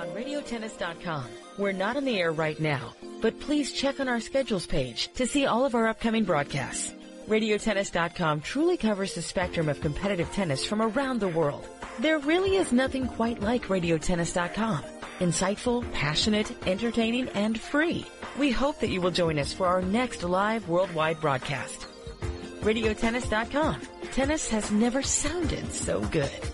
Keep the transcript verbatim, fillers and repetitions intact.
on radio tennis dot com. We're not on the air right now, but please check on our schedules page to see all of our upcoming broadcasts. radio tennis dot com truly covers the spectrum of competitive tennis from around the world. There really is nothing quite like radio tennis dot com. Insightful, passionate, entertaining, and free. We hope that you will join us for our next live worldwide broadcast. radio tennis dot com. Tennis has never sounded so good.